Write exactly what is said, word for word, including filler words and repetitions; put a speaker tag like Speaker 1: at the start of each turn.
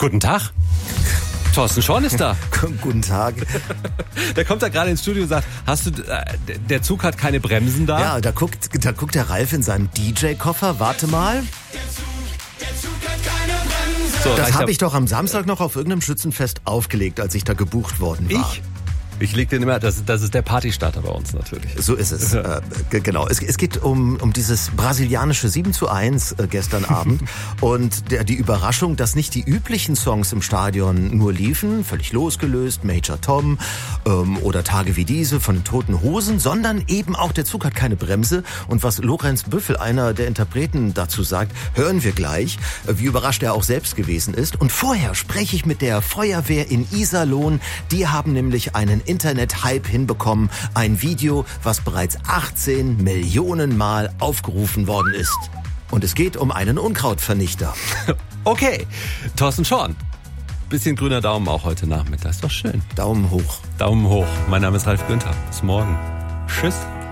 Speaker 1: Guten Tag. Thorsten Schorn ist da.
Speaker 2: Guten Tag.
Speaker 1: Der kommt da gerade ins Studio und sagt, hast du, äh, der Zug hat keine Bremsen da?
Speaker 2: Ja, da guckt, da guckt der Ralf in seinem D J-Koffer. Warte mal.
Speaker 1: So,
Speaker 2: Das habe
Speaker 1: ab-
Speaker 2: ich doch am Samstag noch auf irgendeinem Schützenfest aufgelegt, als ich da gebucht worden war.
Speaker 1: Ich? Ich leg den immer, das, das ist der Partystarter bei uns natürlich.
Speaker 2: So ist es. äh, g- genau. Es, es geht um, um dieses brasilianische sieben zu eins äh, gestern Abend und der, die Überraschung, dass nicht die üblichen Songs im Stadion nur liefen, völlig losgelöst, Major Tom ähm, oder Tage wie diese von den Toten Hosen, sondern eben auch der Zug hat keine Bremse. Und was Lorenz Büffel, einer der Interpreten, dazu sagt, hören wir gleich, äh, wie überrascht er auch selbst gewesen ist. Und vorher spreche ich mit der Feuerwehr in Iserlohn. Die haben nämlich einen Internet-Hype hinbekommen. Ein Video, was bereits achtzehn Millionen Mal aufgerufen worden ist. Und es geht um einen Unkrautvernichter.
Speaker 1: Okay, Thorsten Schorn. Bisschen grüner Daumen auch heute Nachmittag. Ist doch schön.
Speaker 2: Daumen hoch.
Speaker 1: Daumen hoch. Mein Name ist Ralf Günther. Bis morgen. Tschüss.